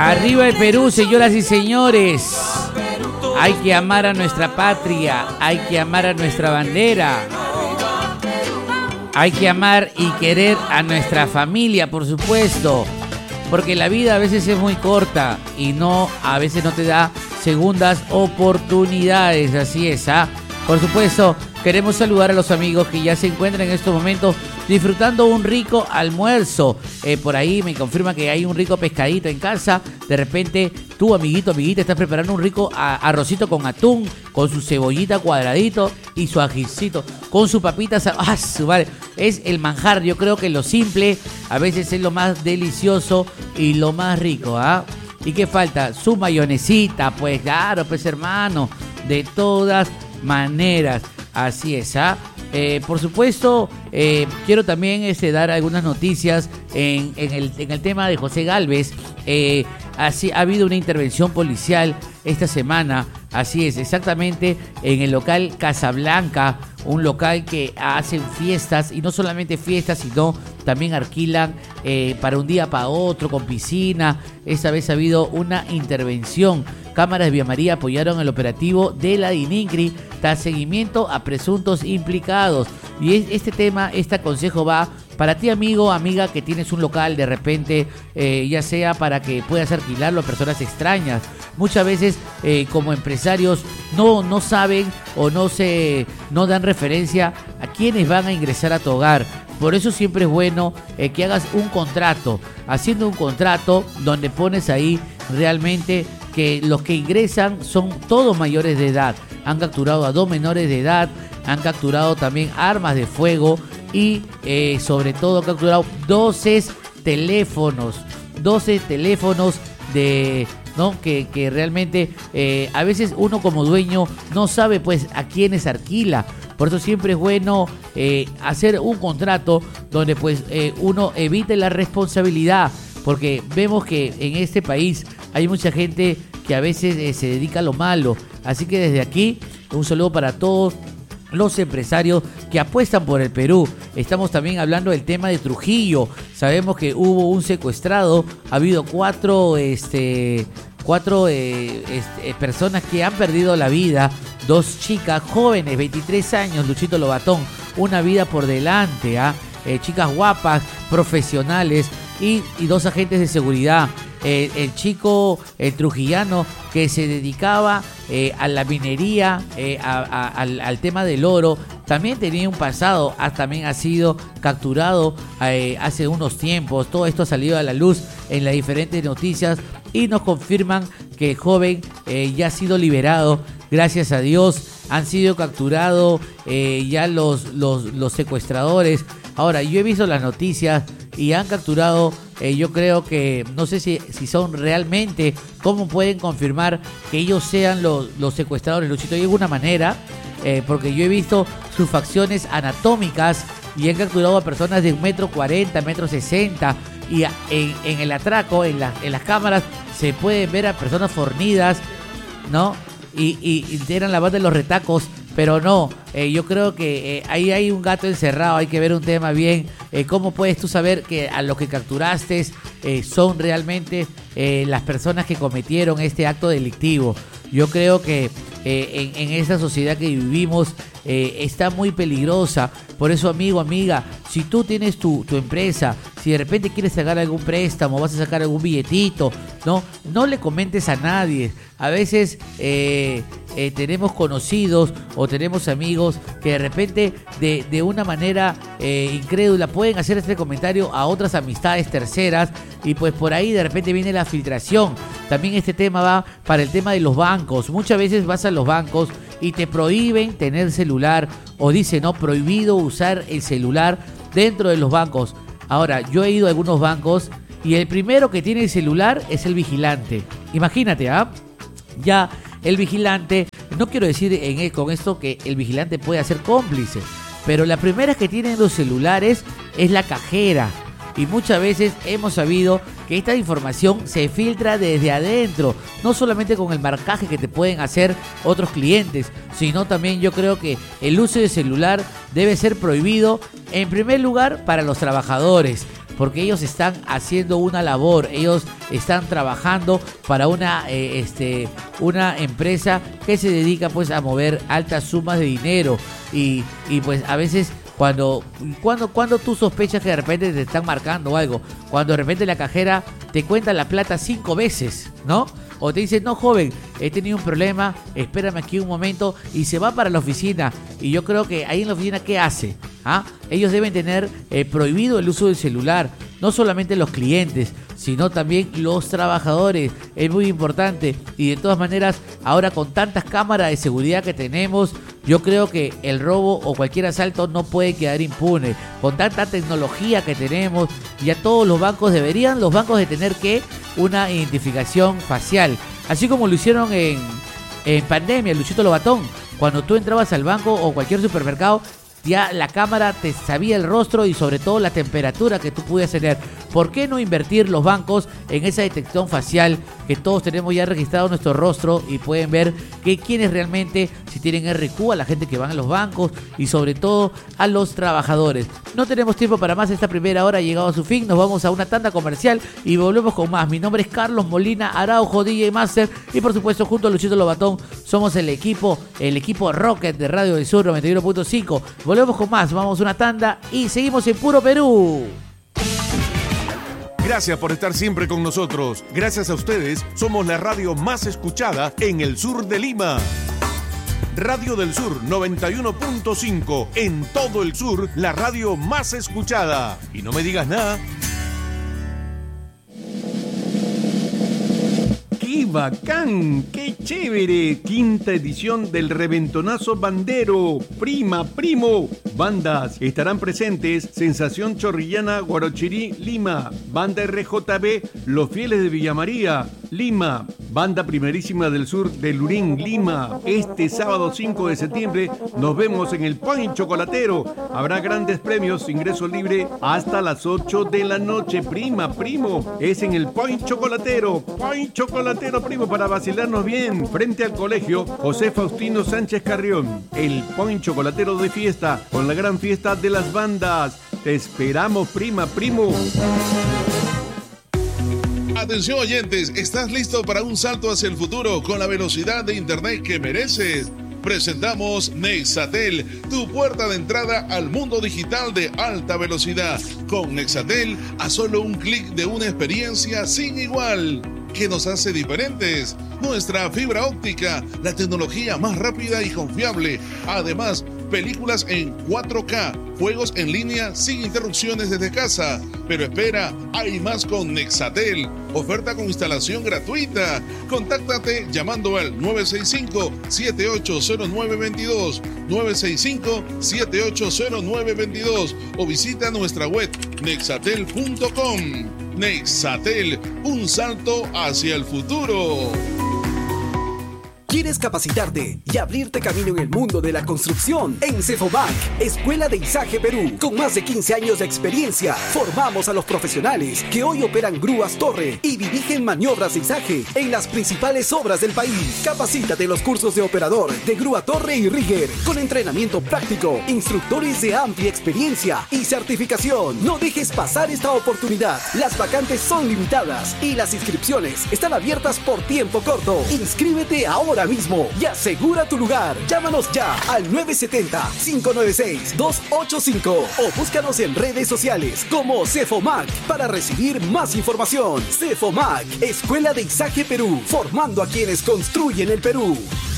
Arriba el Perú, señoras y señores. Hay que amar a nuestra patria, hay que amar a nuestra bandera. Hay que amar y querer a nuestra familia, por supuesto. Porque la vida a veces es muy corta y a veces no te da segundas oportunidades. Así es, ¿ah? Por supuesto, queremos saludar a los amigos que ya se encuentran en estos momentos disfrutando un rico almuerzo. Por ahí me confirma que hay un rico pescadito en casa. De repente, tú, amiguito, amiguita, estás preparando un rico arrocito con atún, con su cebollita cuadradito y su ajicito, con su papita. ¡Ah, su madre! Es el manjar. Yo creo que lo simple a veces es lo más delicioso y lo más rico, ¿ah? ¿Y qué falta? Su mayonesita, pues claro, pues hermano, de todas maneras. Así es, ¿ah? Por supuesto, quiero también dar algunas noticias en el tema de José Gálvez. Ha habido una intervención policial esta semana, así es, exactamente en el local Casablanca, un local que hacen fiestas, y no solamente fiestas, sino también alquilan para un día para otro, con piscina. Esta vez ha habido una intervención. Cámaras de Vía María apoyaron el operativo de la DININCRI tras seguimiento a presuntos implicados. Y este consejo va para ti, amigo, amiga, que tienes un local de repente, ya sea para que puedas alquilarlo a personas extrañas. Muchas veces como empresarios no saben o no dan referencia a quienes van a ingresar a tu hogar. Por eso siempre es bueno que hagas un contrato, haciendo un contrato donde pones ahí realmente que los que ingresan son todos mayores de edad. Han capturado a 2 menores de edad, han capturado también armas de fuego y sobre todo han capturado 12 teléfonos de... ¿no? Que realmente a veces uno como dueño no sabe pues a quiénes alquila. Por eso siempre es bueno hacer un contrato donde pues uno evite la responsabilidad, porque vemos que en este país hay mucha gente que a veces se dedica a lo malo. Así que desde aquí un saludo para todos los empresarios que apuestan por el Perú. Estamos también hablando del tema de Trujillo. Sabemos que hubo un secuestrado, ha habido cuatro personas que han perdido la vida, 2 chicas jóvenes, 23 años, Luchito Lobatón, una vida por delante, chicas guapas, profesionales y 2 agentes de seguridad. El chico, el trujillano, que se dedicaba a la minería, al tema del oro, también tenía un pasado, también ha sido capturado hace unos tiempos. Todo esto ha salido a la luz en las diferentes noticias y nos confirman que el joven ya ha sido liberado, gracias a Dios. Han sido capturados ya los secuestradores. Ahora, yo he visto las noticias y han capturado, yo creo que, no sé si son realmente, cómo pueden confirmar que ellos sean los secuestradores, Luchito, de alguna manera, porque yo he visto sus facciones anatómicas y han capturado a personas de 1,40 m, 1,60 m, y en el atraco, en las cámaras, se pueden ver a personas fornidas, ¿no? Y eran la banda de los retacos, pero no, yo creo que ahí hay un gato encerrado. Hay que ver un tema bien, cómo puedes tú saber que a los que capturaste son realmente las personas que cometieron este acto delictivo. Yo creo que en esta sociedad que vivimos está muy peligrosa. Por eso, amigo, amiga, si tú tienes tu empresa, si de repente quieres sacar algún préstamo, vas a sacar algún billetito, no le comentes a nadie. A veces tenemos conocidos o tenemos amigos que de repente de una manera incrédula pueden hacer este comentario a otras amistades terceras, y pues por ahí de repente viene la filtración. También este tema va para el tema de los bancos. Muchas veces vas a los bancos y te prohíben tener celular, o dice, no, prohibido usar el celular dentro de los bancos. Ahora, yo he ido a algunos bancos y el primero que tiene el celular es el vigilante. Imagínate, ya el vigilante, no quiero decir con esto que el vigilante puede ser cómplice, pero la primera que tienen los celulares es la cajera. Y muchas veces hemos sabido que esta información se filtra desde adentro, no solamente con el marcaje que te pueden hacer otros clientes, sino también yo creo que el uso de celular debe ser prohibido, en primer lugar, para los trabajadores, porque ellos están haciendo una labor, ellos están trabajando para una empresa que se dedica pues a mover altas sumas de dinero y pues a veces cuando tú sospechas que de repente te están marcando algo, cuando de repente la cajera te cuenta la plata 5 veces, ¿no? O te dice, no joven, he tenido un problema, espérame aquí un momento, y se va para la oficina. Y yo creo que ahí en la oficina, ¿qué hace? Ellos deben tener prohibido el uso del celular, no solamente los clientes, sino también los trabajadores. Es muy importante, y de todas maneras, ahora con tantas cámaras de seguridad que tenemos, yo creo que el robo o cualquier asalto no puede quedar impune. Con tanta tecnología que tenemos, ya todos los bancos deberían de tener una identificación facial, así como lo hicieron en pandemia, Luchito Lobatón. Cuando tú entrabas al banco o cualquier supermercado, ya la cámara te sabía el rostro y sobre todo la temperatura que tú pudieras tener. ¿Por qué no invertir los bancos en esa detección facial que todos tenemos ya registrado nuestro rostro y pueden ver quiénes realmente, si tienen RQ, a la gente que van a los bancos y sobre todo a los trabajadores? No tenemos tiempo para más, esta primera hora ha llegado a su fin, nos vamos a una tanda comercial y volvemos con más. Mi nombre es Carlos Molina Araujo, DJ Master, y por supuesto junto a Luchito Lobatón somos el equipo Rocket de Radio del Sur 91.5. Volvemos con más, vamos a una tanda y seguimos en Puro Perú. Gracias por estar siempre con nosotros. Gracias a ustedes, somos la radio más escuchada en el sur de Lima. Radio del Sur 91.5. En todo el sur, la radio más escuchada. Y no me digas nada. ¡Qué bacán! ¡Qué chévere! Quinta edición del Reventonazo Bandero. Prima, primo. Bandas estarán presentes: Sensación Chorrillana, Guarochirí, Lima. Banda RJB, Los Fieles de Villa María, Lima. Banda Primerísima del Sur de Lurín, Lima. Este sábado 5 de septiembre nos vemos en el Point Chocolatero. Habrá grandes premios, ingreso libre hasta las 8 de la noche. Prima, primo. Es en el Point Chocolatero. Point Chocolatero, primo, para vacilarnos bien. Frente al colegio José Faustino Sánchez Carrión. El Point Chocolatero de fiesta, con la gran fiesta de las bandas. Te esperamos, prima, primo. Atención oyentes, ¿estás listo para un salto hacia el futuro con la velocidad de internet que mereces? Presentamos Nexatel, tu puerta de entrada al mundo digital de alta velocidad. Con Nexatel, a solo un clic de una experiencia sin igual. ¿Qué nos hace diferentes? Nuestra fibra óptica, la tecnología más rápida y confiable. Además, películas en 4K, juegos en línea sin interrupciones desde casa. Pero espera, hay más con Nexatel. Oferta con instalación gratuita. Contáctate llamando al 965-780922, 965-780922 o visita nuestra web nexatel.com. Nexatel, un salto hacia el futuro. ¿Quieres capacitarte y abrirte camino en el mundo de la construcción? En Cefobank, Escuela de Izaje Perú, con más de 15 años de experiencia, formamos a los profesionales que hoy operan grúas torre y dirigen maniobras de izaje en las principales obras del país. Capacítate en los cursos de operador de grúa torre y rigger, con entrenamiento práctico, instructores de amplia experiencia y certificación. No dejes pasar esta oportunidad. Las vacantes son limitadas y las inscripciones están abiertas por tiempo corto. Inscríbete ahora mismo y asegura tu lugar. Llámanos ya al 970-596-285 o búscanos en redes sociales como Cefomac para recibir más información. Cefomac, Escuela de Izaje Perú, formando a quienes construyen el Perú.